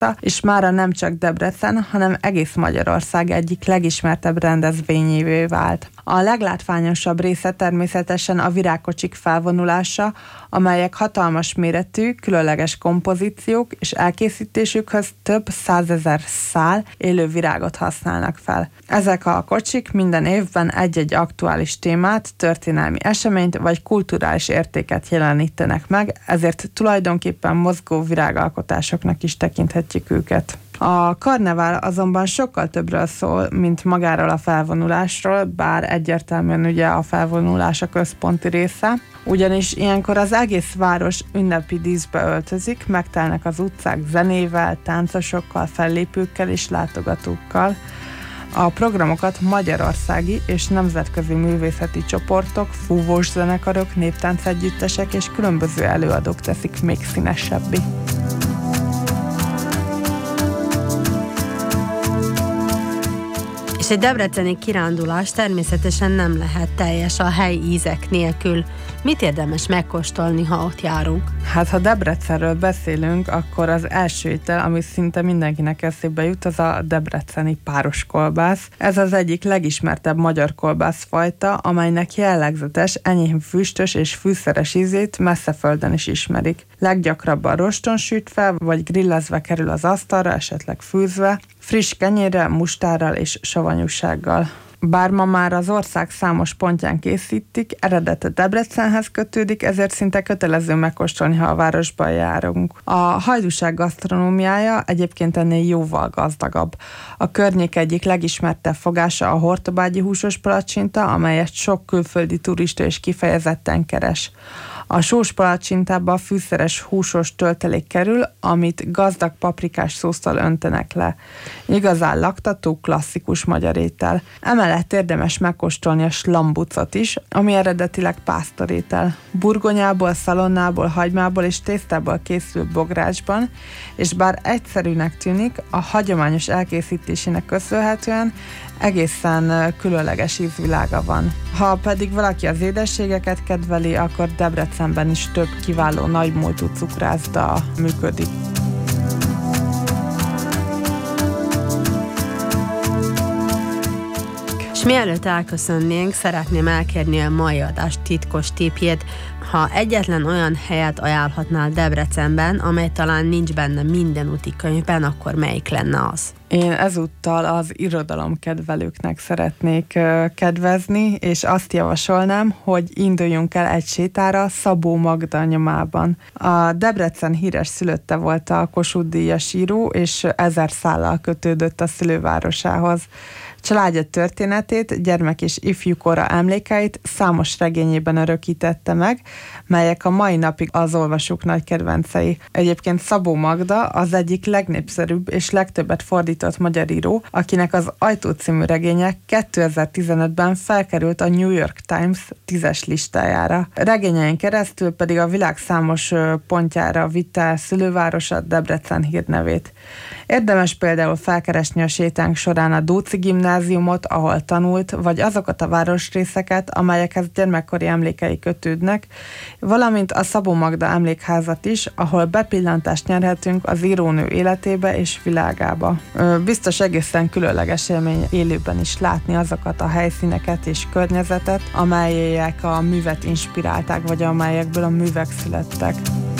és mára nem csak Debrecen, hanem egész Magyarország egyik legismertebb rendezvényévé vált. A leglátványosabb része természetesen a virágkocsik felvonulása, amelyek hatalmas méretű, különleges kompozíciók és elkészítésükhöz több 100 000 szál élő virágot használnak fel. Ezek a kocsik minden évben egy-egy aktuális témát, történelmi eseményt vagy kulturális értéket jelenítenek meg, ezért tulajdonképpen mozgó virágalkotásoknak is tekinthetjük őket. A karnevál azonban sokkal többről szól, mint magáról a felvonulásról, bár egyértelműen ugye a felvonulás a központi része, ugyanis ilyenkor az egész város ünnepi díszbe öltözik, megtelnek az utcák zenével, táncosokkal, fellépőkkel és látogatókkal. A programokat magyarországi és nemzetközi művészeti csoportok, fúvós zenekarok, néptáncegyüttesek és különböző előadók teszik még színesebbé. És egy debreceni kirándulás természetesen nem lehet teljes a helyi ízek nélkül. Mit érdemes megkóstolni, ha ott járunk? Hát, ha Debrecenről beszélünk, akkor az első étel, ami szinte mindenkinek eszébe jut, az a debreceni páros kolbász. Ez az egyik legismertebb magyar kolbászfajta, amelynek jellegzetes, enyhén füstös és fűszeres ízét messze földön is ismerik. Leggyakrabban roston sütve, vagy grillezve kerül az asztalra, esetleg fűzve, friss kenyérrel, mustárral és savanyúsággal. Bár ma már az ország számos pontján készítik, eredete Debrecenhez kötődik, ezért szinte kötelező megkóstolni, ha a városban járunk. A hajdúság gasztronómiája egyébként ennél jóval gazdagabb. A környék egyik legismertebb fogása a hortobágyi húsos palacsinta, amelyet sok külföldi turista is kifejezetten keres. A sós palacsintába fűszeres húsos töltelék kerül, amit gazdag paprikás szósztal öntenek le. Igazán laktató, klasszikus magyar étel. Emellett érdemes megkóstolni a slambucot is, ami eredetileg pásztorétel. Burgonyából, szalonnából, hagymából és tésztából készül bográcsban, és bár egyszerűnek tűnik, a hagyományos elkészítésének köszönhetően egészen különleges ízvilága van. Ha pedig valaki az édességeket kedveli, akkor Debrecenben is több kiváló nagymúltú cukrászda működik. És mielőtt elköszönnénk, szeretném elkérni a mai adás titkos tippjét. Ha egyetlen olyan helyet ajánlhatnál Debrecenben, amely talán nincs benne minden úti könyvben, akkor melyik lenne az? Én ezúttal az irodalomkedvelőknek szeretnék kedvezni, és azt javasolnám, hogy induljunk el egy sétára Szabó Magda nyomában. A Debrecen híres szülötte volt a Kossuth-díjas író, és 1000 szállal kötődött a szülővárosához. Családja történetét, gyermek és ifjúkora emlékeit számos regényében örökítette meg, melyek a mai napig az olvasók nagy kedvencei. Egyébként Szabó Magda az egyik legnépszerűbb és legtöbbet fordított magyar író, akinek az Ajtó című regénye 2015-ben felkerült a New York Times 10-es listájára. Regényein keresztül pedig a világ számos pontjára vitte el szülővárosa Debrecen hírnevét. Érdemes például felkeresni a sétánk során a Dóczy gimnáziumot, ahol tanult, vagy azokat a városrészeket, amelyekhez gyermekkori emlékei kötődnek, valamint a Szabó Magda emlékházat is, ahol bepillantást nyerhetünk az írónő életébe és világába. Biztos egészen különleges élmény élőben is látni azokat a helyszíneket és környezetet, amelyek a művet inspirálták, vagy amelyekből a művek születtek.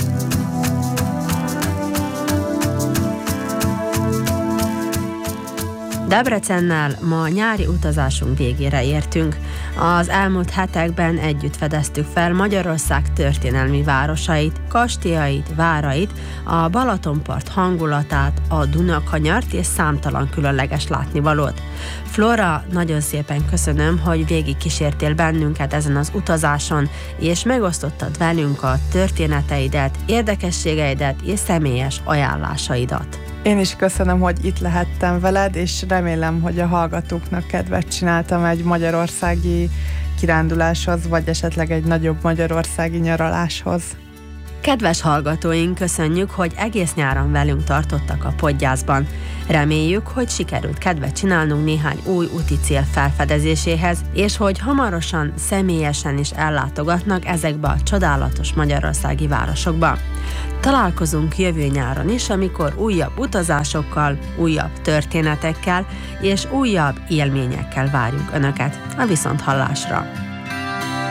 Debrecennel ma nyári utazásunk végére értünk. Az elmúlt hetekben együtt fedeztük fel Magyarország történelmi városait, kastélyait, várait, a Balatonpart hangulatát, a Dunakanyart és számtalan különleges látnivalót. Flora, nagyon szépen köszönöm, hogy végig kísértél bennünket ezen az utazáson, és megosztottad velünk a történeteidet, érdekességeidet és személyes ajánlásaidat. Én is köszönöm, hogy itt lehettem veled, és remélem, hogy a hallgatóknak kedvet csináltam egy magyarországi kiránduláshoz, vagy esetleg egy nagyobb magyarországi nyaraláshoz. Kedves hallgatóink, köszönjük, hogy egész nyáron velünk tartottak a Podgyászban. Reméljük, hogy sikerült kedvet csinálnunk néhány új úti cél felfedezéséhez, és hogy hamarosan személyesen is ellátogatnak ezekbe a csodálatos magyarországi városokba. Találkozunk jövő nyáron is, amikor újabb utazásokkal, újabb történetekkel és újabb élményekkel várjuk Önöket a viszonthallásra.